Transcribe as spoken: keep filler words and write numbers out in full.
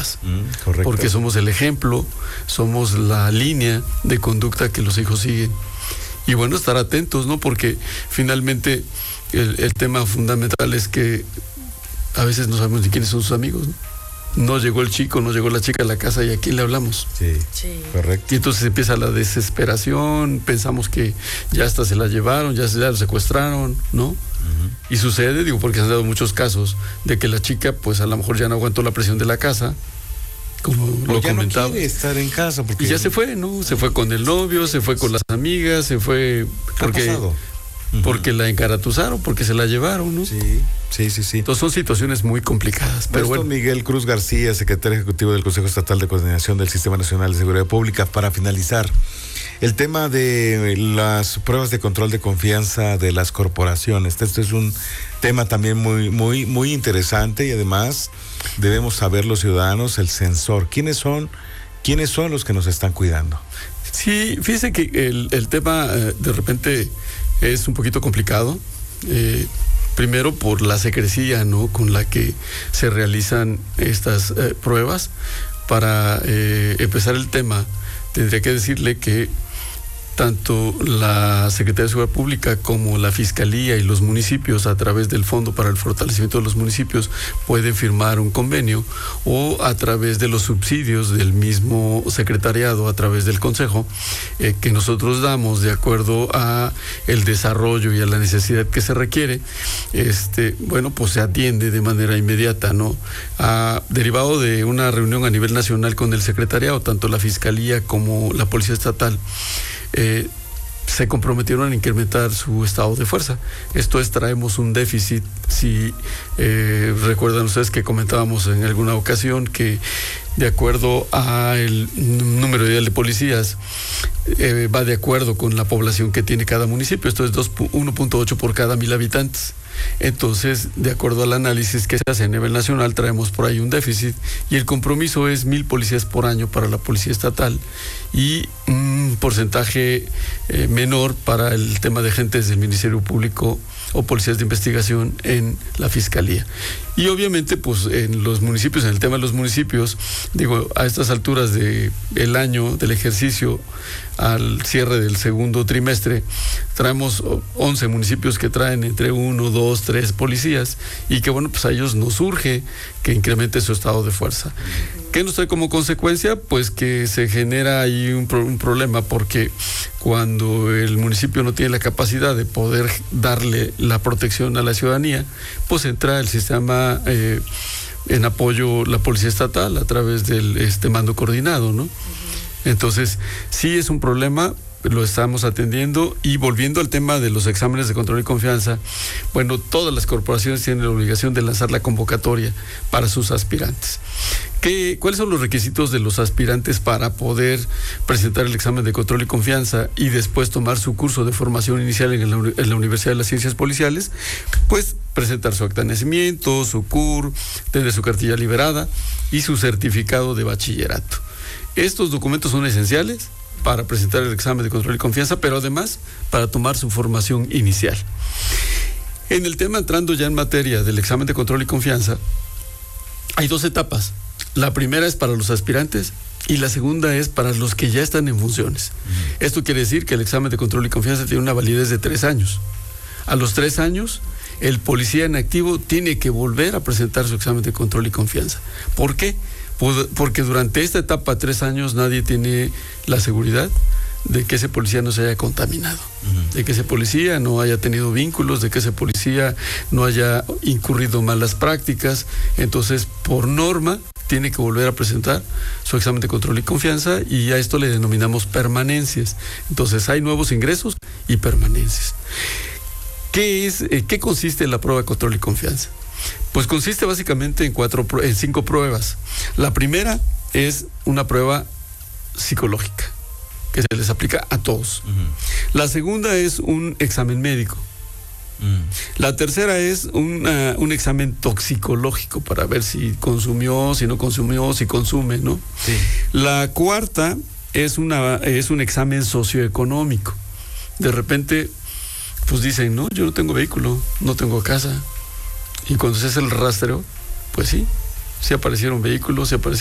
papás. Mm, correcto. Porque somos el ejemplo, somos la línea de conducta que los hijos siguen. Y bueno, estar atentos, ¿no? Porque finalmente el, el tema fundamental es que a veces no sabemos ni quiénes son sus amigos, ¿no? No llegó el chico, no llegó la chica a la casa y a quién le hablamos. Sí, Sí. correcto. Y entonces empieza la desesperación, pensamos que ya hasta se la llevaron, ya se la secuestraron, ¿no? Uh-huh. Y sucede, digo, porque se han dado muchos casos de que la chica, pues a lo mejor ya no aguantó la presión de la casa, como O lo ya comentaba. no quiere estar en casa porque Y ya se fue, ¿no? Se fue con el novio, se fue con las amigas, se fue ¿Qué ha porque, pasado? porque la encaratuzaron, porque se la llevaron, ¿no? Sí, sí, sí, sí. Entonces son situaciones muy complicadas. Pero Pero bueno, Miguel Cruz García, secretario ejecutivo del Consejo Estatal de Coordinación del Sistema Nacional de Seguridad Pública, para finalizar, el tema de las pruebas de control de confianza de las corporaciones. Este es un tema también muy, muy, muy interesante y además debemos saber los ciudadanos el sensor. ¿Quiénes son, quiénes son los que nos están cuidando? sí, fíjese que el, el tema eh, de repente es un poquito complicado. Eh, primero por la secrecía, ¿no?, con la que se realizan estas eh, pruebas. Para eh, empezar el tema, tendría que decirle que tanto la Secretaría de Seguridad Pública como la Fiscalía y los municipios, a través del Fondo para el Fortalecimiento de los Municipios, pueden firmar un convenio, o a través de los subsidios del mismo secretariado, a través del Consejo, eh, que nosotros damos de acuerdo a el desarrollo y a la necesidad que se requiere, este, bueno, pues se atiende de manera inmediata, ¿no? A, derivado de una reunión a nivel nacional con el secretariado, tanto la Fiscalía como la Policía Estatal, Eh, se comprometieron a incrementar su estado de fuerza. Esto es, traemos un déficit. Si eh, recuerdan ustedes que comentábamos en alguna ocasión que de acuerdo al número ideal de policías, eh, va de acuerdo con la población que tiene cada municipio. Esto es uno punto ocho por cada mil habitantes. Entonces, de acuerdo al análisis que se hace a nivel nacional, traemos por ahí un déficit, y el compromiso es mil policías por año para la Policía Estatal y un porcentaje eh, menor para el tema de agentes del Ministerio Público o policías de investigación en la Fiscalía. Y obviamente, pues en los municipios, en el tema de los municipios, digo, a estas alturas del año, del ejercicio, al cierre del segundo trimestre, traemos once municipios que traen entre uno, dos, tres policías, y que bueno, pues a ellos nos urge que incremente su estado de fuerza. ¿Qué nos trae como consecuencia? Pues que se genera ahí un, pro, un problema, porque cuando el municipio no tiene la capacidad de poder darle la protección a la ciudadanía, pues entra el sistema eh, en apoyo, la Policía Estatal, a través del este mando coordinado, ¿no? Entonces, sí es un problema, lo estamos atendiendo. Y volviendo al tema de los exámenes de control y confianza, bueno, todas las corporaciones tienen la obligación de lanzar la convocatoria para sus aspirantes. ¿Qué, ¿Cuáles son los requisitos de los aspirantes para poder presentar el examen de control y confianza y después tomar su curso de formación inicial en la, en la Universidad de las Ciencias Policiales? Pues presentar su acta de nacimiento, su C U R, tener su cartilla liberada y su certificado de bachillerato. Estos documentos son esenciales para presentar el examen de control y confianza, pero además para tomar su formación inicial. En el tema, entrando ya en materia del examen de control y confianza, hay dos etapas. La primera es para los aspirantes y la segunda es para los que ya están en funciones. Uh-huh. Esto quiere decir que el examen de control y confianza tiene una validez de tres años. A los tres años, el policía en activo tiene que volver a presentar su examen de control y confianza. ¿Por qué? Porque durante esta etapa, tres años, nadie tiene la seguridad de que ese policía no se haya contaminado, uh-huh. de que ese policía no haya tenido vínculos, de que ese policía no haya incurrido en malas prácticas. Entonces, por norma, tiene que volver a presentar su examen de control y confianza, y a esto le denominamos permanencias. Entonces, hay nuevos ingresos y permanencias. ¿Qué es, eh, qué consiste la prueba de control y confianza? Pues consiste básicamente en cuatro, en cinco pruebas. La primera es una prueba psicológica que se les aplica a todos. Uh-huh. La segunda es un examen médico. Uh-huh. La tercera es una, un examen toxicológico para ver si consumió, si no consumió, si consume, ¿no? Sí. La cuarta es una es un examen socioeconómico. De repente, pues dicen, no, yo no tengo vehículo, no tengo casa. Y cuando se hace el rastreo, pues sí, sí aparecieron vehículos, sí aparecieron